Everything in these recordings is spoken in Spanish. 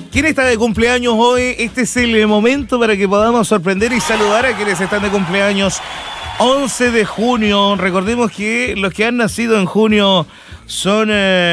¿Quién está de cumpleaños hoy? Este es el momento para que podamos sorprender y saludar a quienes están de cumpleaños. 11 de junio. Recordemos que los que han nacido en junio son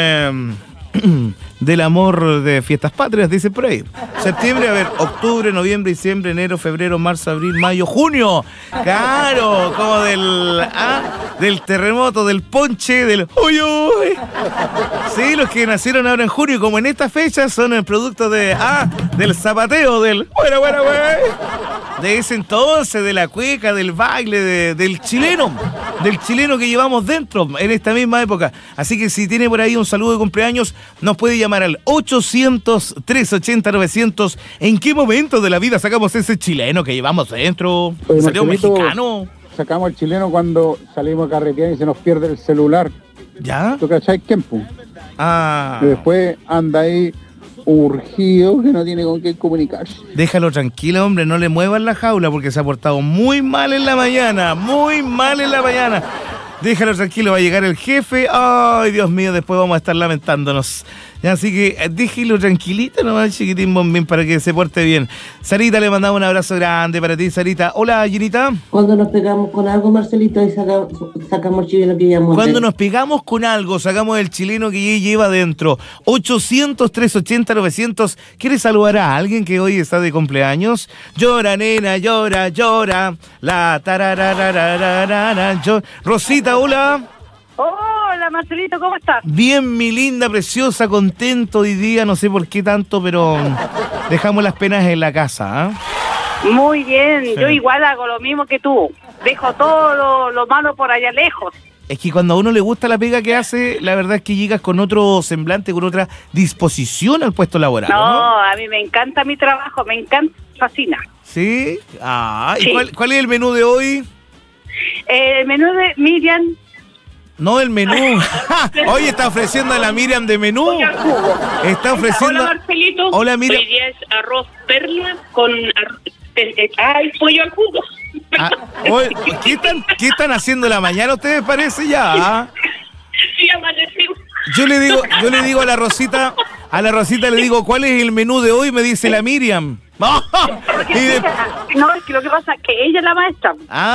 del amor de fiestas patrias, dice por ahí. Septiembre, a ver, octubre, noviembre, diciembre, enero, febrero, marzo, abril, mayo, junio. Claro, como del terremoto, del ponche, del uy, uy. Sí, los que nacieron ahora en junio, como en esta fecha, son el producto del zapateo, del bueno, de ese entonces, de la cueca, del baile, del chileno que llevamos dentro en esta misma época. Así que si tiene por ahí un saludo de cumpleaños, nos puede llamar al 800-380-900. ¿En qué momento de la vida sacamos ese chileno que llevamos dentro? Oye, ¿Salió Marcelito, mexicano? Sacamos el chileno cuando salimos a carretear y se nos pierde el celular. ¿Ya? ¿Tú cachai, Kempo? Ah. Y después anda ahí urgido que no tiene con qué comunicarse. Déjalo tranquilo, hombre, no le muevas la jaula porque se ha portado muy mal en la mañana, Déjalo tranquilo, va a llegar el jefe. Ay, Dios mío, después vamos a estar lamentándonos. Así que déjelo tranquilito nomás, chiquitín bombín, para que se porte bien. Sarita, le mandamos un abrazo grande para ti, Sarita. Hola, Ginita. Cuando nos pegamos con algo, Marcelito, y sacamos el chileno que llevamos. Cuando nos pegamos con algo, sacamos el chileno que lleva dentro. 800-380-900. ¿Quieres saludar a alguien que hoy está de cumpleaños? Llora, nena, llora, llora. La tarararararara. Rosita, hola. Hola, Marcelito, ¿cómo estás? Bien, mi linda, preciosa, contento hoy día, no sé por qué tanto, pero dejamos las penas en la casa, ¿eh? Muy bien, Sí. Yo igual hago lo mismo que tú. Dejo todo lo malo por allá lejos. Es que cuando a uno le gusta la pega que hace, la verdad es que llegas con otro semblante, con otra disposición al puesto laboral, ¿no? A mí me encanta mi trabajo, me fascina. ¿Sí? ¿Y Sí. cuál es el menú de hoy? El menú de Miriam. No, el menú. Hoy está ofreciendo a la Miriam de menú. Está ofreciendo... Hola, Marcelito. Hola, Miriam. Hoy día es arroz perla con pollo al jugo. Oye, ¿qué están haciendo en la mañana ustedes, parece ya? Sí, amanecimos. Yo le digo a la Rosita le digo, ¿cuál es el menú de hoy? Me dice la Miriam. No, es que lo que pasa es que ella es la maestra.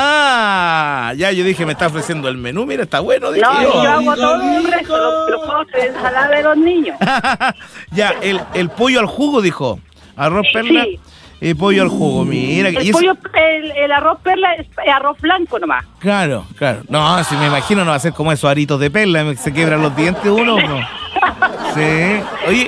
Ya, yo dije, me está ofreciendo el menú, mira, está bueno. Dije No, yo. yo hago todo el resto, los postres, ensalada de los niños. Ya, el pollo al jugo, dijo. Arroz perla Sí. y pollo al jugo, mira. El arroz perla es arroz blanco nomás. Claro. No, si me imagino no va a ser como esos aritos de perla, se quebran los dientes uno, ¿no? Sí.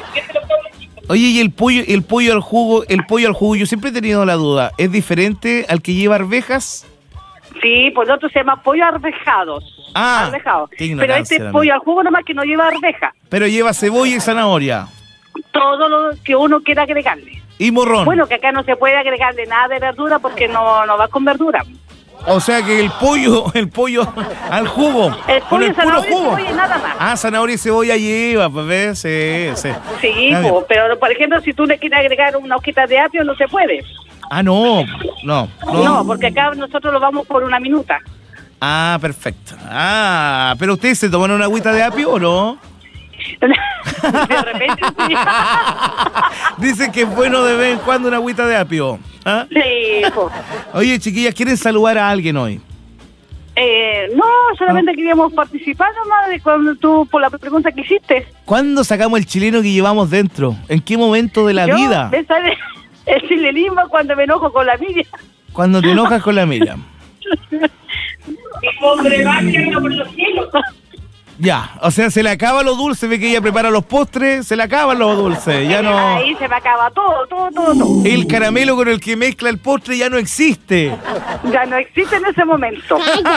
Oye, y el pollo al jugo, yo siempre he tenido la duda, ¿es diferente al que lleva arvejas? Sí, pues el otro se llama pollo arvejados. Arvejados. Qué Pero ignorancia, este es la pollo mía. al jugo nomás que no lleva arveja. Pero lleva cebolla y zanahoria. Todo lo que uno quiera agregarle. Y morrón. Bueno, que acá no se puede agregarle nada de verdura porque no va con verdura. O sea que el pollo al jugo. El con pollo, el puro zanahoria y jugo. cebolla, nada más. Zanahoria y cebolla lleva, pues ves, sí. Sí, Está bien. pero por ejemplo, si tú le quieres agregar una hojita de apio, no se puede. No, porque acá nosotros lo vamos por una minuta. Perfecto. Pero ustedes se toman una agüita de apio o no? De repente sí. Dicen que es bueno de vez en cuando una agüita de apio. Sí, pues. Oye, chiquillas, ¿quieren saludar a alguien hoy? No, solamente queríamos participar nomás de cuando tú, por la pregunta que hiciste. ¿Cuándo sacamos el chileno que llevamos dentro? ¿En qué momento de la vida? Me sale el chilenismo cuando me enojo con la Miriam. Cuando te enojas con la Miriam. Hombre, va tirando por los cielos. Ya, o sea, se le acaba lo dulce, ve que ella prepara los postres, se le acaban los dulces, ya no... Ahí se me acaba todo. El caramelo con el que mezcla el postre ya no existe. Ya no existe en ese momento.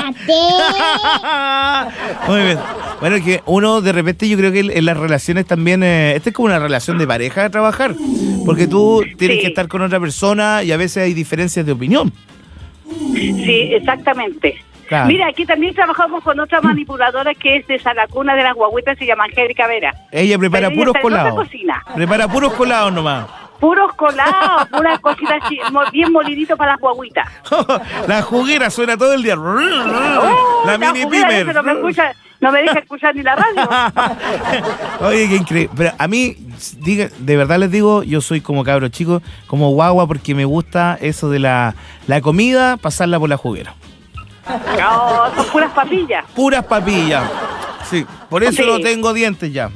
Muy bien. Bueno, que uno de repente yo creo que en las relaciones también, esta es como una relación de pareja de trabajar, porque tú tienes que estar con otra persona y a veces hay diferencias de opinión. Sí, exactamente. Claro. Mira, aquí también trabajamos con otra manipuladora que es de Salacuna de las Guaguitas, se llama Angélica Vera. Ella prepara Pero ella puros está en otra colados. cocina. Prepara puros colados nomás. Puros colados, puras cositas así, bien moliditos para las guaguitas. La juguera suena todo el día. La mini juguera, pimer. eso no me escucha. No me deja escuchar ni la radio. Oye, qué increíble. Pero a mí, de verdad les digo, yo soy como cabro chico, como guagua, porque me gusta eso de la comida, pasarla por la juguera. No, son puras papillas. Puras papillas. Sí, por eso Sí. no tengo dientes ya.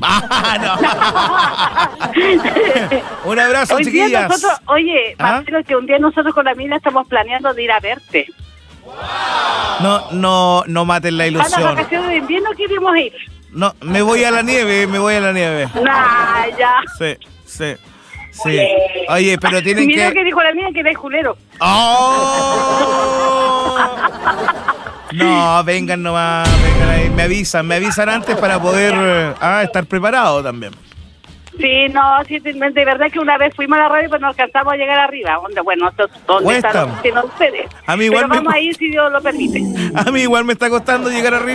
Un abrazo, Hoy día chiquillas. nosotros, oye, ¿Ah? Marcelo, que un día nosotros con la mina estamos planeando de ir a verte. No maten la A las ilusión. vacaciones de invierno queremos ir. No, me voy a la nieve. Nah, ya. Sí. Oye, pero tienen Mira que... que dijo la mina que era julero. ¡Oh! No, vengan nomás, vengan ahí. Me avisan antes para poder estar preparado también. Sí, no, sí, de verdad que una vez fuimos a la radio pero no alcanzamos a llegar arriba. Bueno, ¿dónde Cuesta. están ustedes? A mí igual pero me vamos a ir si Dios lo permite. A mí igual me está costando llegar arriba.